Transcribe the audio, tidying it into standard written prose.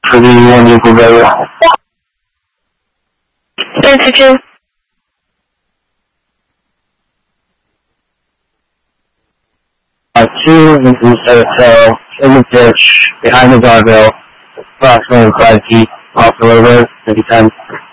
for the one equal better. Answer 2. Two into the center tail, in the ditch, behind the guardrail, approximately 5 feet off the roadway, maybe 10.